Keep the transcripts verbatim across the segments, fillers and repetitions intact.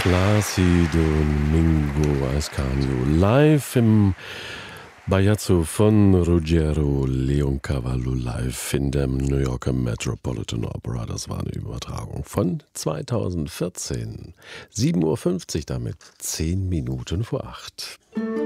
Plácido Domingo Ascanio live im Bajazzo von Ruggero Leoncavallo live in der New Yorker Metropolitan Opera. Das war eine Übertragung von zweitausendvierzehn. sieben Uhr fünfzig damit, zehn Minuten vor acht.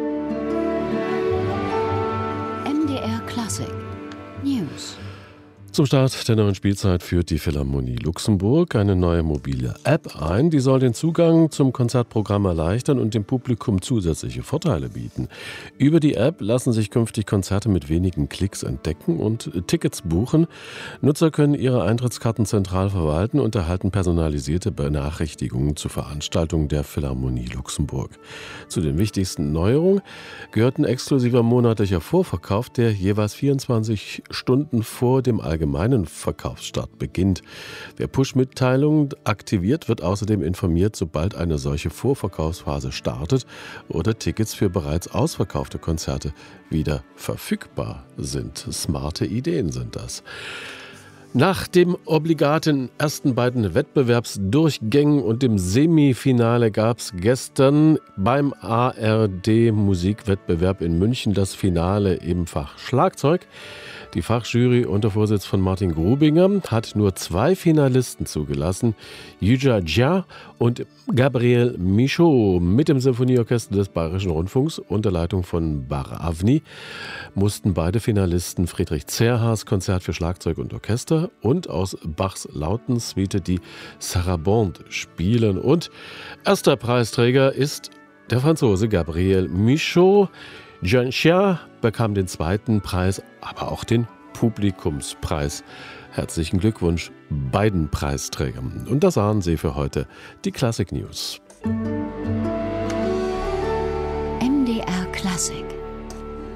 M D R Klassik News. Zum Start der neuen Spielzeit führt die Philharmonie Luxemburg eine neue mobile App ein. Die soll den Zugang zum Konzertprogramm erleichtern und dem Publikum zusätzliche Vorteile bieten. Über die App lassen sich künftig Konzerte mit wenigen Klicks entdecken und Tickets buchen. Nutzer können ihre Eintrittskarten zentral verwalten und erhalten personalisierte Benachrichtigungen zur Veranstaltung der Philharmonie Luxemburg. Zu den wichtigsten Neuerungen gehört ein exklusiver monatlicher Vorverkauf, der jeweils vierundzwanzig Stunden vor dem allgemeinen Verkaufsstart beginnt. Wer Push-Mitteilungen aktiviert, wird außerdem informiert, sobald eine solche Vorverkaufsphase startet oder Tickets für bereits ausverkaufte Konzerte wieder verfügbar sind. Smarte Ideen sind das. Nach dem obligaten ersten beiden Wettbewerbsdurchgängen und dem Semifinale gab es gestern beim A R D-Musikwettbewerb in München das Finale im Fach Schlagzeug. Die Fachjury unter Vorsitz von Martin Grubinger hat nur zwei Finalisten zugelassen, Yuja Jia und Gabriel Michaud. Mit dem Symphonieorchester des Bayerischen Rundfunks unter Leitung von Bar Avni mussten beide Finalisten Friedrich Zerhaas Konzert für Schlagzeug und Orchester und aus Bachs Lautensuite die Sarabande spielen. Und erster Preisträger ist der Franzose Gabriel Michaud. Yuja Jia bekam den zweiten Preis, aber auch den Publikumspreis. Herzlichen Glückwunsch beiden Preisträgern. Und das waren sie für heute, die Klassik News. M D R Klassik.